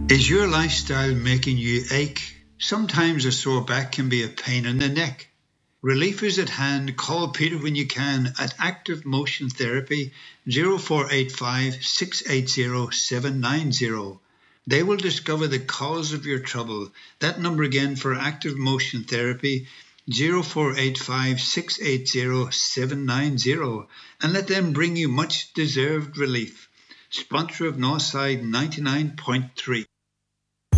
Is your lifestyle making you ache? Sometimes a sore back can be a pain in the neck. Relief is at hand. Call Peter when you can at Active Motion Therapy 0485 680 790. They will discover the cause of your trouble. That number again for Active Motion Therapy 0485 680 790, and let them bring you much deserved relief. Sponsor of Northside 99.3.